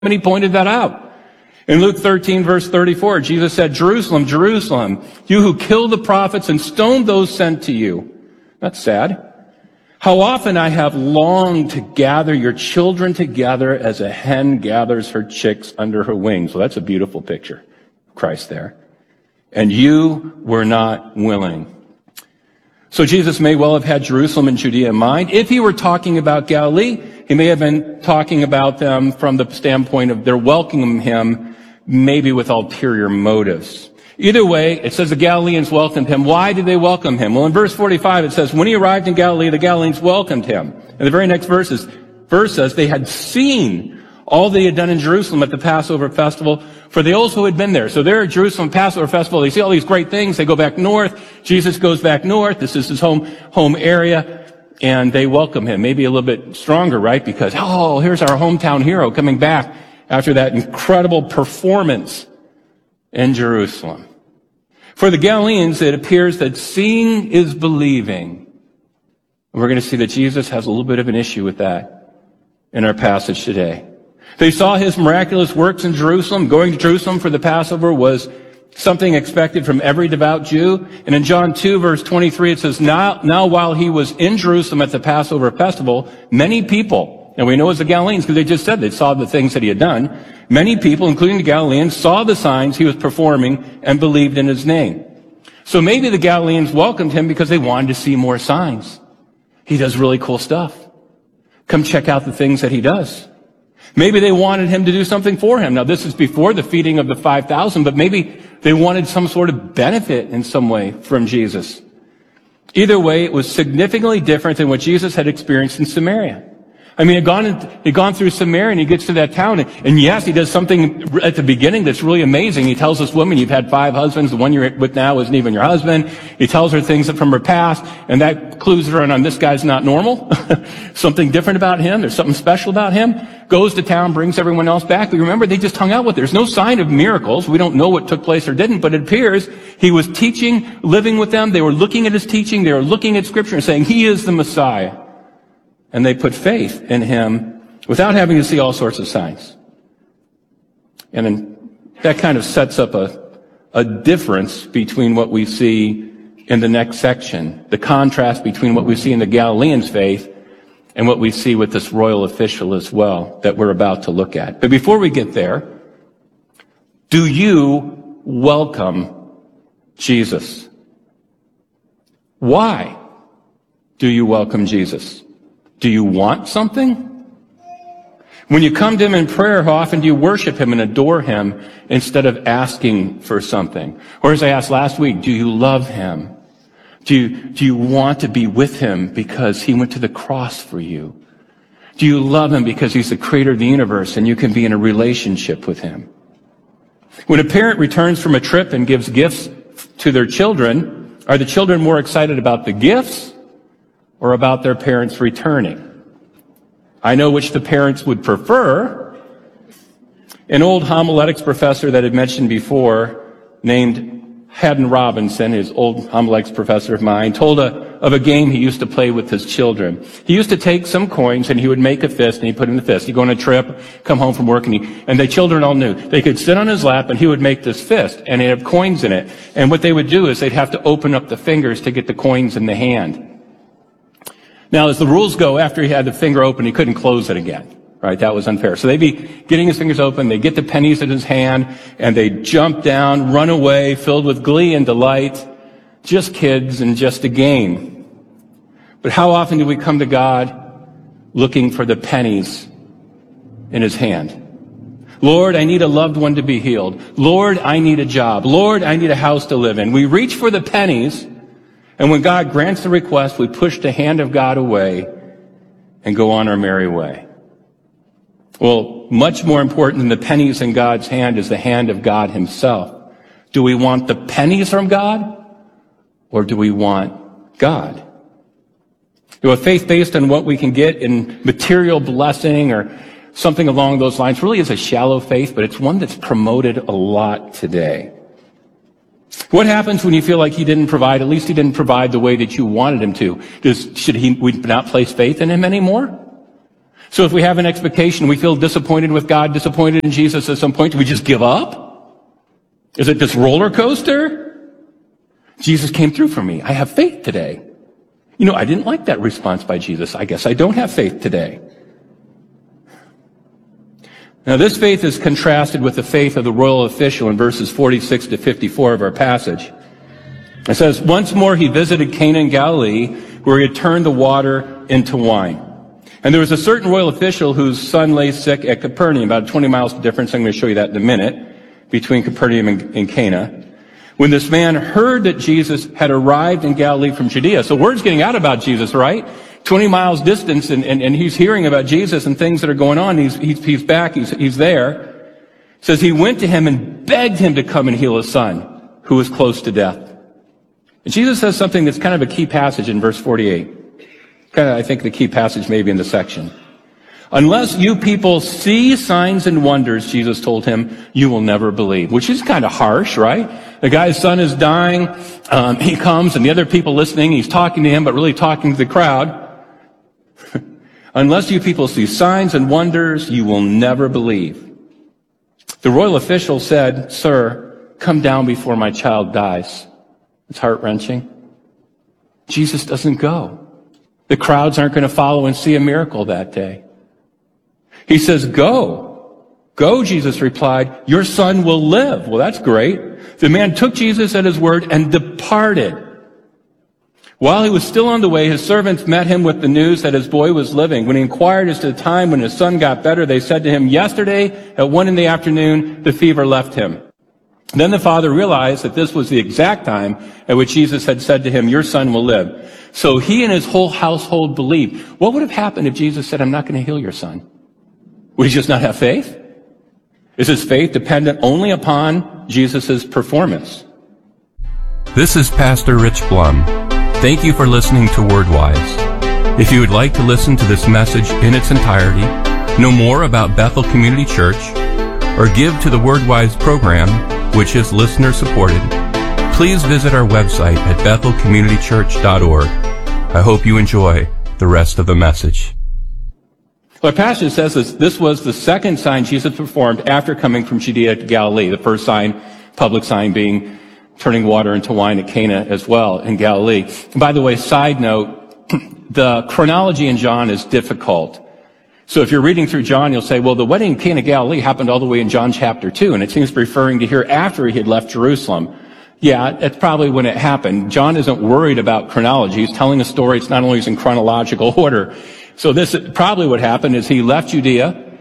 And he pointed that out. In Luke 13, verse 34, Jesus said, Jerusalem, Jerusalem, you who kill the prophets and stone those sent to you. That's sad. How often I have longed to gather your children together as a hen gathers her chicks under her wings. Well, that's a beautiful picture of Christ there. And you were not willing. So Jesus may well have had Jerusalem and Judea in mind. If he were talking about Galilee, he may have been talking about them from the standpoint of they're welcoming him, maybe with ulterior motives. Either way, it says the Galileans welcomed him. Why did they welcome him? Well, in verse 45, it says, when he arrived in Galilee, the Galileans welcomed him. And the very next verse says, they had seen all they had done in Jerusalem at the Passover festival, for they also had been there. So they're at Jerusalem Passover festival. They see all these great things. They go back north. Jesus goes back north. This is his home area. And they welcome him. Maybe a little bit stronger, right? Because, here's our hometown hero coming back after that incredible performance in Jerusalem. For the Galileans, it appears that seeing is believing. And we're going to see that Jesus has a little bit of an issue with that in our passage today. They saw his miraculous works in Jerusalem. Going to Jerusalem for the Passover was something expected from every devout Jew. And in John 2, verse 23, it says, Now while he was in Jerusalem at the Passover festival, many people, and we know it's the Galileans because they just said they saw the things that he had done, many people, including the Galileans, saw the signs he was performing and believed in his name. So maybe the Galileans welcomed him because they wanted to see more signs. He does really cool stuff. Come check out the things that he does. Maybe they wanted him to do something for him. Now, this is before the feeding of the 5,000, but maybe they wanted some sort of benefit in some way from Jesus. Either way, it was significantly different than what Jesus had experienced in Samaria. I mean, he'd gone through Samaria and he gets to that town and yes, he does something at the beginning that's really amazing. He tells this woman, you've had 5 husbands. The one you're with now isn't even your husband. He tells her things from her past and that clues her in on this guy's not normal. Something different about him. There's something special about him. Goes to town, brings everyone else back. But remember, they just hung out with her. There's no sign of miracles. We don't know what took place or didn't, but it appears he was teaching, living with them. They were looking at his teaching. They were looking at Scripture and saying, he is the Messiah. And they put faith in him without having to see all sorts of signs. And then that kind of sets up a difference between what we see in the next section, the contrast between what we see in the Galileans' faith and what we see with this royal official as well that we're about to look at. But before we get there, do you welcome Jesus? Why do you welcome Jesus? Do you want something? When you come to him in prayer, how often do you worship him and adore him instead of asking for something? Or as I asked last week, do you love him? Do you want to be with him because he went to the cross for you? Do you love him because he's the creator of the universe and you can be in a relationship with him? When a parent returns from a trip and gives gifts to their children, are the children more excited about the gifts or about their parents returning? I know which the parents would prefer. An old homiletics professor that I'd mentioned before, named Haddon Robinson, his old homiletics professor of mine, told of a game he used to play with his children. He used to take some coins and he would make a fist and he'd put in the fist. He'd go on a trip, come home from work, and the children all knew. They could sit on his lap and he would make this fist and it'd have coins in it. And what they would do is they'd have to open up the fingers to get the coins in the hand. Now, as the rules go, after he had the finger open, he couldn't close it again. Right? That was unfair. So they'd be getting his fingers open, they get the pennies in his hand, and they jump down, run away, filled with glee and delight. Just kids and just a game. But how often do we come to God looking for the pennies in his hand? Lord, I need a loved one to be healed. Lord, I need a job. Lord, I need a house to live in. We reach for the pennies, and when God grants the request, we push the hand of God away and go on our merry way. Well, much more important than the pennies in God's hand is the hand of God himself. Do we want the pennies from God, or do we want God? A faith based on what we can get in material blessing or something along those lines really is a shallow faith, but it's one that's promoted a lot today. What happens when you feel like he didn't provide, at least he didn't provide the way that you wanted him to? Should we not place faith in him anymore? So if we have an expectation, we feel disappointed with God, disappointed in Jesus at some point, do we just give up? Is it this roller coaster? Jesus came through for me. I have faith today. I didn't like that response by Jesus. I guess I don't have faith today. Now, this faith is contrasted with the faith of the royal official in verses 46 to 54 of our passage. It says, once more he visited Cana in Galilee, where he had turned the water into wine. And there was a certain royal official whose son lay sick at Capernaum, about 20 miles difference. I'm going to show you that in a minute, between Capernaum and Cana. When this man heard that Jesus had arrived in Galilee from Judea. So word's getting out about Jesus, right? 20 miles distance, and he's hearing about Jesus and things that are going on. He's back, he's there. It says he went to him and begged him to come and heal his son, who was close to death. And Jesus says something that's kind of a key passage in verse 48. I think the key passage may be in the section. Unless you people see signs and wonders, Jesus told him, you will never believe. Which is kind of harsh, right? The guy's son is dying. He comes, and the other people listening, he's talking to him, but really talking to the crowd. Unless you people see signs and wonders, you will never believe. The royal official said, sir, come down before my child dies. It's heart-wrenching. Jesus doesn't go. The crowds aren't going to follow and see a miracle that day. He says, go. Go, Jesus replied. Your son will live. Well, that's great. The man took Jesus at his word and departed. While he was still on the way, his servants met him with the news that his boy was living. When he inquired as to the time when his son got better, they said to him, yesterday at 1 p.m, the fever left him. Then the father realized that this was the exact time at which Jesus had said to him, your son will live. So he and his whole household believed. What would have happened if Jesus said, I'm not going to heal your son? Would he just not have faith? Is his faith dependent only upon Jesus' performance? This is Pastor Rich Blum. Thank you for listening to WordWise. If you would like to listen to this message in its entirety, know more about Bethel Community Church, or give to the WordWise program, which is listener supported, please visit our website at bethelcommunitychurch.org. I hope you enjoy the rest of the message. Our passage says this was the second sign Jesus performed after coming from Judea to Galilee. The first sign, public sign, being turning water into wine at Cana as well in Galilee. And by the way, side note, the chronology in John is difficult. So if you're reading through John, you'll say, well, the wedding in Cana, Galilee happened all the way in John chapter 2, and it seems referring to here after he had left Jerusalem. Yeah, that's probably when it happened. John isn't worried about chronology. He's telling a story. It's not always in chronological order. So this probably what happened is he left Judea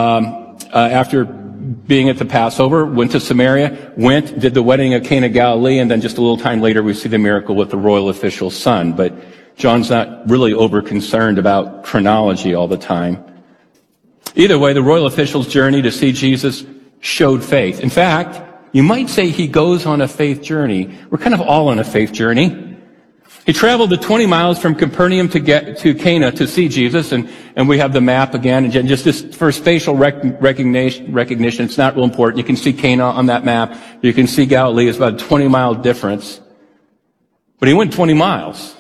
after being at the Passover, went to Samaria, did the wedding at Cana, Galilee, and then just a little time later we see the miracle with the royal official's son. But John's not really over concerned about chronology all the time. Either way, the royal official's journey to see Jesus showed faith. In fact, you might say he goes on a faith journey. We're kind of all on a faith journey. He traveled the 20 miles from Capernaum to get to Cana to see Jesus, and we have the map again, and just this for spatial recognition, it's not real important. You can see Cana on that map. You can see Galilee. It's about a 20-mile difference. But he went 20 miles.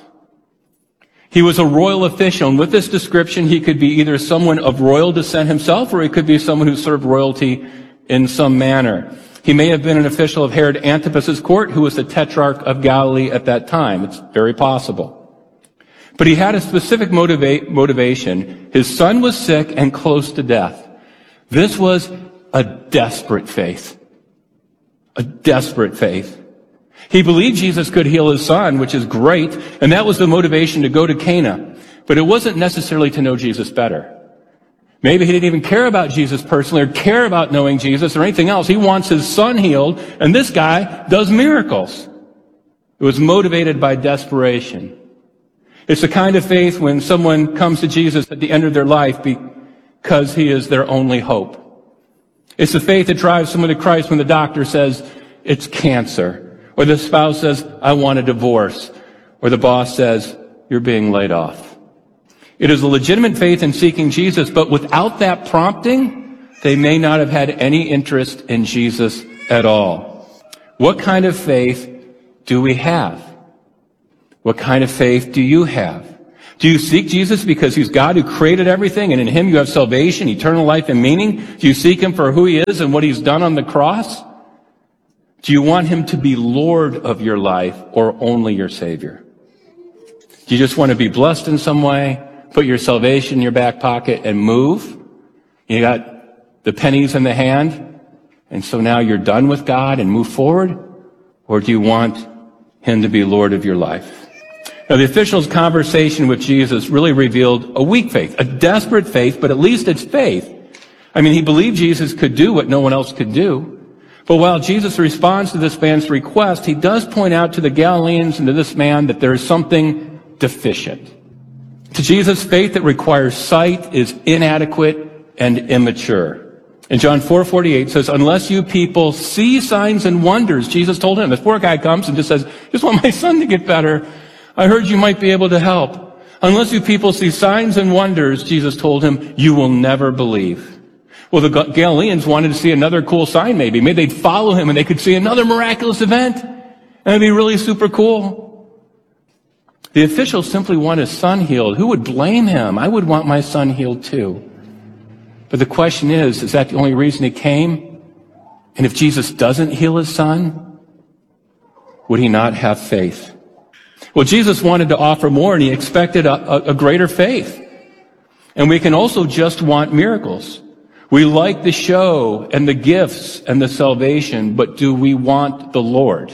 He was a royal official, and with this description, he could be either someone of royal descent himself, or he could be someone who served royalty in some manner. He may have been an official of Herod Antipas's court, who was the tetrarch of Galilee at that time. It's very possible. But he had a specific motivation. His son was sick and close to death. This was a desperate faith. A desperate faith. He believed Jesus could heal his son, which is great, and that was the motivation to go to Cana. But it wasn't necessarily to know Jesus better. Maybe he didn't even care about Jesus personally or care about knowing Jesus or anything else. He wants his son healed, and this guy does miracles. It was motivated by desperation. It's the kind of faith when someone comes to Jesus at the end of their life because he is their only hope. It's the faith that drives someone to Christ when the doctor says it's cancer, or the spouse says, I want a divorce, or the boss says, you're being laid off. It is a legitimate faith in seeking Jesus, but without that prompting, they may not have had any interest in Jesus at all. What kind of faith do we have? What kind of faith do you have? Do you seek Jesus because he's God who created everything and in him you have salvation, eternal life, and meaning? Do you seek him for who he is and what he's done on the cross? Do you want him to be Lord of your life or only your Savior? Do you just want to be blessed in some way, put your salvation in your back pocket and move? You got the pennies in the hand, and so now you're done with God and move forward? Or do you want him to be Lord of your life? Now, the official's conversation with Jesus really revealed a weak faith, a desperate faith, but at least it's faith. I mean, he believed Jesus could do what no one else could do. But while Jesus responds to this man's request, he does point out to the Galileans and to this man that there is something deficient. To Jesus, faith that requires sight is inadequate and immature. And John 4:48 says, unless you people see signs and wonders, Jesus told him, this poor guy comes and just says, just want my son to get better. I heard you might be able to help. Unless you people see signs and wonders, Jesus told him, you will never believe. Well, the Galileans wanted to see another cool sign maybe. Maybe they'd follow him and they could see another miraculous event. And it'd be really super cool. The officials simply want his son healed. Who would blame him? I would want my son healed too. But the question is that the only reason he came? And if Jesus doesn't heal his son, would he not have faith? Well, Jesus wanted to offer more, and he expected a greater faith. And we can also just want miracles. We like the show and the gifts and the salvation, but do we want the Lord?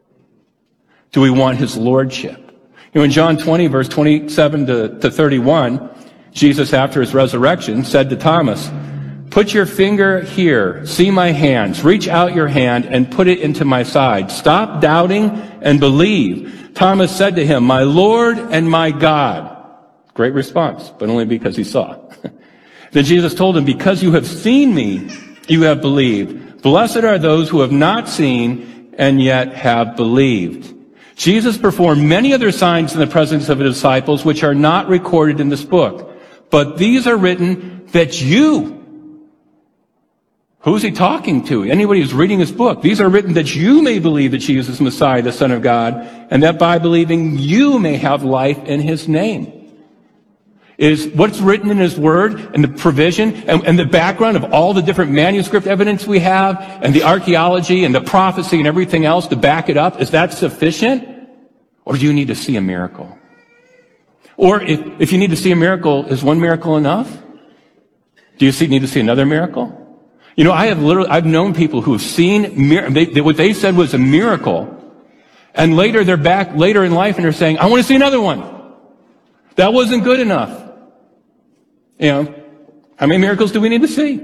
Do we want his lordship? You know, in John 20, verse 27 to 31, Jesus, after his resurrection, said to Thomas, put your finger here, see my hands, reach out your hand and put it into my side. Stop doubting and believe. Thomas said to him, my Lord and my God. Great response, but only because he saw. Then Jesus told him, because you have seen me, you have believed. Blessed are those who have not seen and yet have believed. Jesus performed many other signs in the presence of his disciples, which are not recorded in this book. But these are written that you. Who's he talking to? Anybody who's reading his book. These are written that you may believe that Jesus is Messiah, the Son of God, and that by believing you may have life in his name. Is what's written in his word and the provision and the background of all the different manuscript evidence we have and the archaeology and the prophecy and everything else to back it up, is that sufficient? Or do you need to see a miracle? Or if you need to see a miracle, is one miracle enough? Do you need to see another miracle? You know, I've known people who have seen what they said was a miracle, and later they're back later in life and they're saying, I want to see another one. That wasn't good enough. You know, how many miracles do we need to see?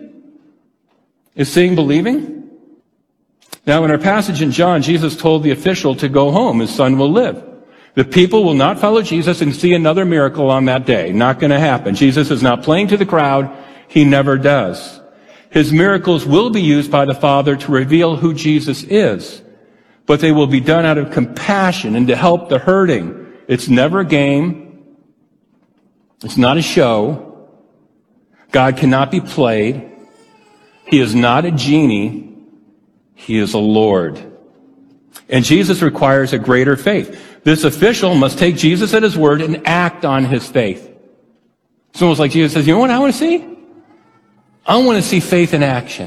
Is seeing believing? Now, in our passage in John, Jesus told the official to go home. His son will live. The people will not follow Jesus and see another miracle on that day. Not going to happen. Jesus is not playing to the crowd. He never does. His miracles will be used by the Father to reveal who Jesus is, but they will be done out of compassion and to help the hurting. It's never a game. It's not a show. God cannot be played. He is not a genie. He is a Lord. And Jesus requires a greater faith. This official must take Jesus at his word and act on his faith. It's almost like Jesus says, you know what I want to see? I want to see faith in action.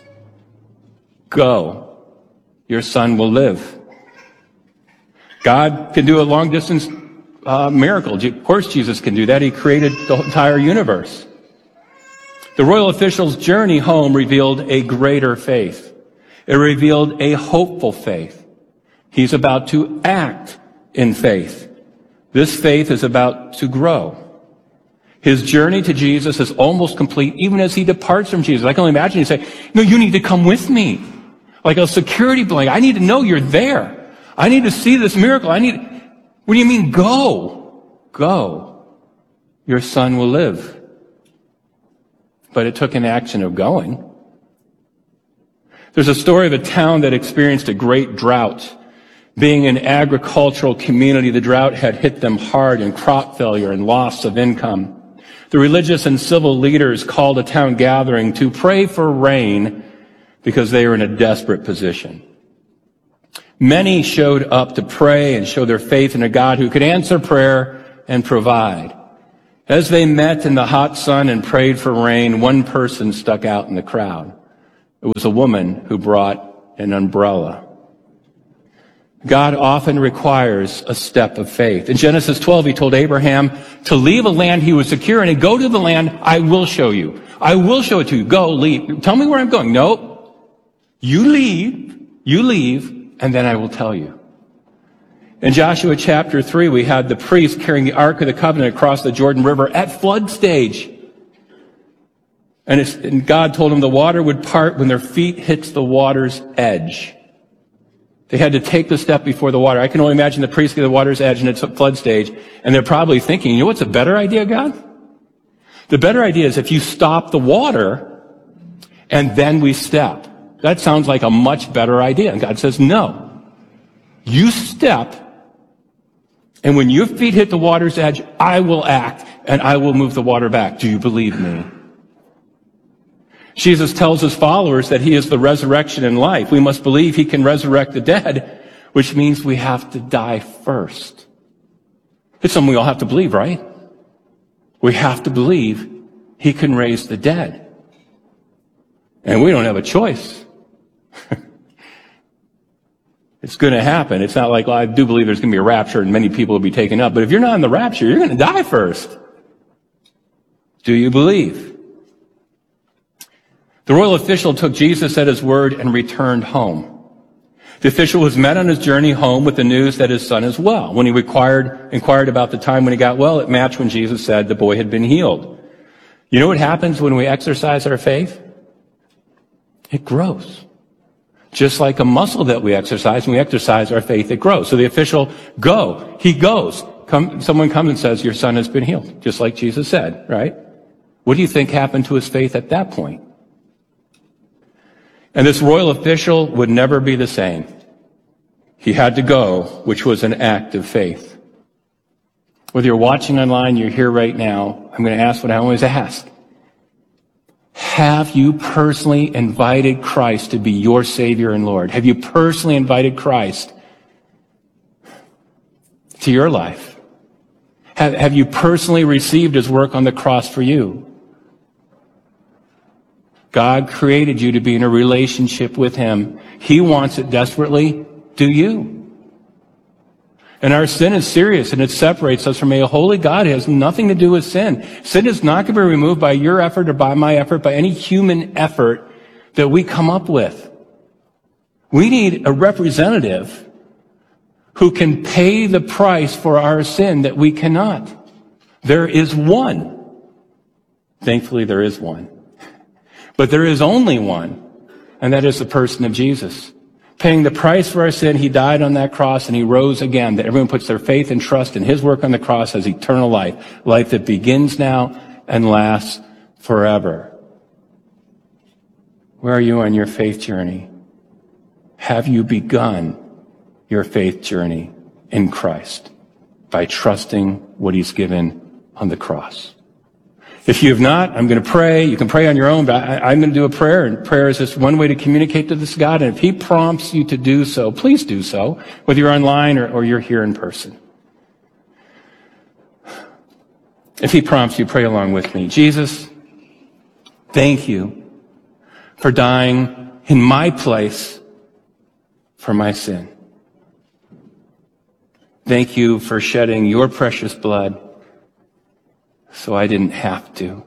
Go. Your son will live. God can do a long-distance miracle. Of course Jesus can do that. He created the entire universe. The royal official's journey home revealed a greater faith. It revealed a hopeful faith. He's about to act in faith. This faith is about to grow. His journey to Jesus is almost complete, even as he departs from Jesus. I can only imagine he'd say, no, you need to come with me. Like a security blanket. I need to know you're there. I need to see this miracle. What do you mean, go? Go. Your son will live. But it took an action of going. There's a story of a town that experienced a great drought. Being an agricultural community, the drought had hit them hard in crop failure and loss of income. The religious and civil leaders called a town gathering to pray for rain because they were in a desperate position. Many showed up to pray and show their faith in a God who could answer prayer and provide. As they met in the hot sun and prayed for rain, one person stuck out in the crowd. It was a woman who brought an umbrella. God often requires a step of faith. In Genesis 12, he told Abraham to leave a land he was secure in and go to the land I will show you. I will show it to you. Go, leave. Tell me where I'm going. No, you leave, and then I will tell you. In Joshua chapter 3, we had the priest carrying the Ark of the Covenant across the Jordan River at flood stage. And God told them the water would part when their feet hits the water's edge. They had to take the step before the water. I can only imagine the priest at the water's edge and it's at flood stage, and they're probably thinking, you know what's a better idea, God? The better idea is if you stop the water and then we step. That sounds like a much better idea. And God says, no. You step, and when your feet hit the water's edge, I will act, and I will move the water back. Do you believe me? Jesus tells his followers that he is the resurrection and life. We must believe he can resurrect the dead, which means we have to die first. It's something we all have to believe, right? We have to believe he can raise the dead. And we don't have a choice. It's going to happen. It's not like, well, I do believe there's going to be a rapture and many people will be taken up. But if you're not in the rapture, you're going to die first. Do you believe? The royal official took Jesus at his word and returned home. The official was met on his journey home with the news that his son is well. When he inquired about the time when he got well, it matched when Jesus said the boy had been healed. You know what happens when we exercise our faith? It grows. Just like a muscle that we exercise, when we exercise our faith, it grows. So the official, go. He goes. Someone comes and says, your son has been healed. Just like Jesus said, right? What do you think happened to his faith at that point? And this royal official would never be the same. He had to go, which was an act of faith. Whether you're watching online, you're here right now, I'm going to ask what I always ask. Have you personally invited Christ to be your Savior and Lord? Have you personally invited Christ to your life? Have you personally received his work on the cross for you? God created you to be in a relationship with him. He wants it desperately. Do you? And our sin is serious, and it separates us from a holy God. It has nothing to do with sin. Sin is not going to be removed by your effort or by my effort, by any human effort that we come up with. We need a representative who can pay the price for our sin that we cannot. There is one. Thankfully, there is one. But there is only one, and that is the person of Jesus. Paying the price for our sin, he died on that cross and he rose again, that everyone puts their faith and trust in his work on the cross as eternal life, life that begins now and lasts forever. Where are you on your faith journey? Have you begun your faith journey in Christ by trusting what he's given on the cross? If you have not, I'm going to pray. You can pray on your own, but I'm going to do a prayer, and prayer is just one way to communicate to this God. And if he prompts you to do so, please do so, whether you're online or you're here in person. If he prompts you, pray along with me. Jesus, thank you for dying in my place for my sin. Thank you for shedding your precious blood so I didn't have to.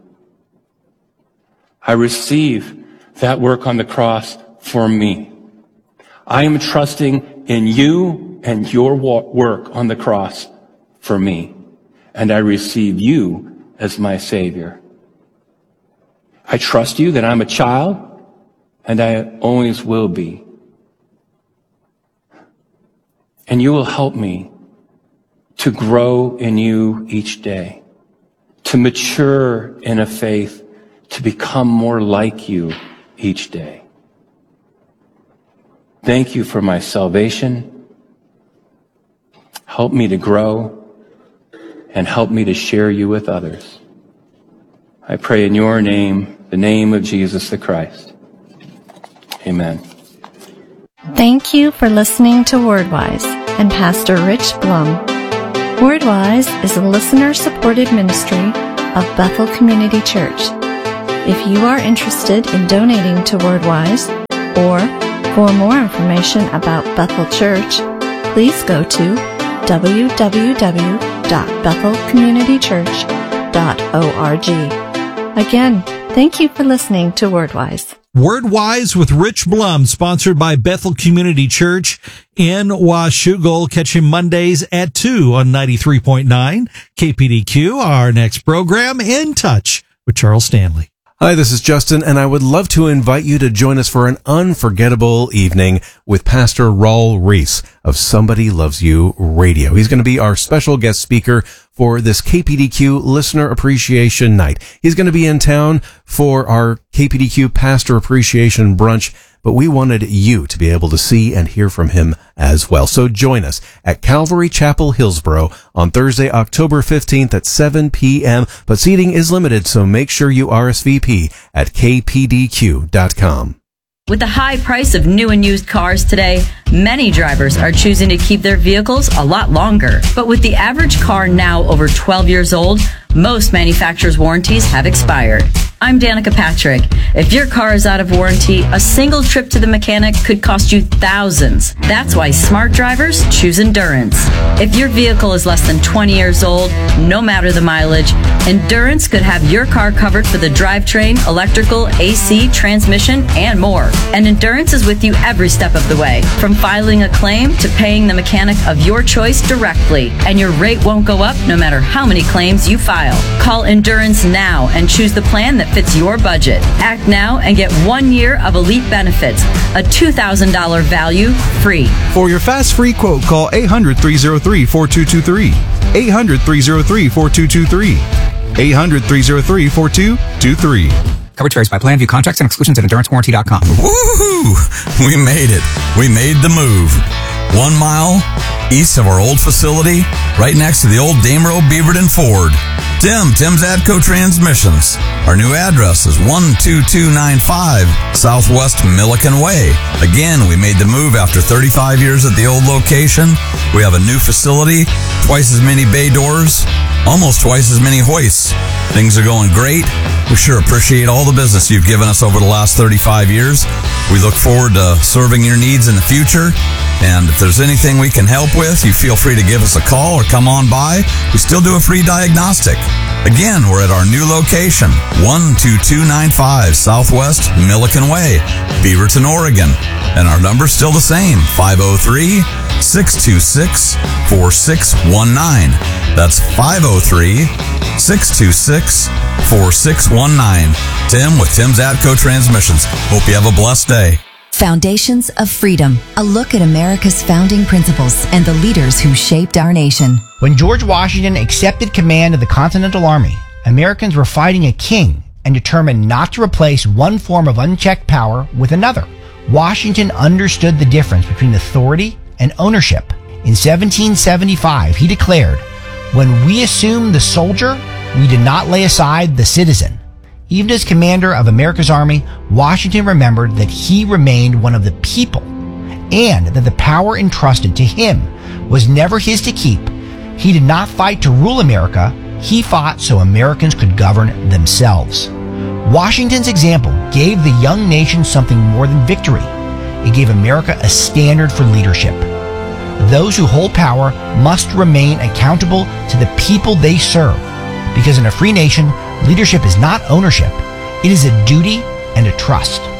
I receive that work on the cross for me. I am trusting in you and your work on the cross for me. And I receive you as my Savior. I trust you that I'm a child, and I always will be. And you will help me to grow in you each day, to mature in a faith, to become more like you each day. Thank you for my salvation. Help me to grow and help me to share you with others. I pray in your name, the name of Jesus the Christ. Amen. Thank you for listening to WordWise and Pastor Rich Blum. WordWise is a listener-supported ministry of Bethel Community Church. If you are interested in donating to WordWise, or for more information about Bethel Church, please go to www.bethelcommunitychurch.org. Again, thank you for listening to WordWise. WordWise with Rich Blum, sponsored by Bethel Community Church in Washougal. Catch him Mondays at 2 on 93.9 KPDQ. Our next program, In Touch with Charles Stanley. Hi, this is Justin, and I would love to invite you to join us for an unforgettable evening with Pastor Raul Reese of Somebody Loves You Radio. He's going to be our special guest speaker for this KPDQ Listener Appreciation Night. He's going to be in town for our KPDQ Pastor Appreciation Brunch, but we wanted you to be able to see and hear from him as well. So join us at Calvary Chapel, Hillsboro on Thursday, October 15th at 7 p.m. But seating is limited, so make sure you RSVP at kpdq.com. With the high price of new and used cars today, many drivers are choosing to keep their vehicles a lot longer. But with the average car now over 12 years old, most manufacturers' warranties have expired. I'm Danica Patrick. If your car is out of warranty, a single trip to the mechanic could cost you thousands. That's why smart drivers choose Endurance. If your vehicle is less than 20 years old, no matter the mileage, Endurance could have your car covered for the drivetrain, electrical, AC, transmission, and more. And Endurance is with you every step of the way, from filing a claim to paying the mechanic of your choice directly. And your rate won't go up no matter how many claims you file. Call Endurance now and choose the plan that fits your budget. Act now and get 1 year of elite benefits, a $2,000 value free. For your fast free quote, call 800-303-4223. 800-303-4223. 800-303-4223. Coverage varies by plan. View contracts and exclusions at EnduranceWarranty.com. Woohoo! We made it. We made the move. 1 mile east of our old facility, right next to the old Damerow Beaverton Ford. Tim's Atco Transmissions. Our new address is 12295 Southwest Milliken Way. Again, we made the move after 35 years at the old location. We have a new facility, twice as many bay doors, almost twice as many hoists. Things are going great. We sure appreciate all the business you've given us over the last 35 years. We look forward to serving your needs in the future. And if there's anything we can help with, you feel free to give us a call or come on by. We still do a free diagnostic. Again, we're at our new location, 12295 Southwest Milliken Way, Beaverton, Oregon. And our number's still the same, 503-626-4619. That's 503-626-4619. Tim with Tim's Atco Transmissions. Hope you have a blessed day. Foundations of Freedom, a look at America's founding principles and the leaders who shaped our nation. When George Washington accepted command of the Continental Army, Americans were fighting a king and determined not to replace one form of unchecked power with another. Washington understood the difference between authority and ownership. In 1775, he declared, "When we assume the soldier, we did not lay aside the citizen." Even as commander of America's army, Washington remembered that he remained one of the people and that the power entrusted to him was never his to keep. He did not fight to rule America. He fought so Americans could govern themselves. Washington's example gave the young nation something more than victory. It gave America a standard for leadership. Those who hold power must remain accountable to the people they serve, because in a free nation, leadership is not ownership. It is a duty and a trust.